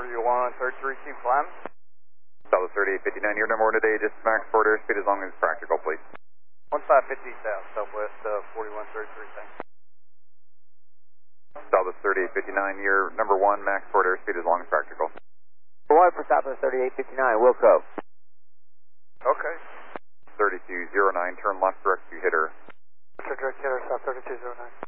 4133, climb. Southwest 3859, your number one today, just max forward airspeed as long as practical, please. 1550 south, Southwest 4133, thanks. Southwest 3859, your number one, max forward airspeed as long as practical. One for Southwest 3859, Wilco. Okay. 3209, turn left direct to hitter. Direct hitter, South 3209.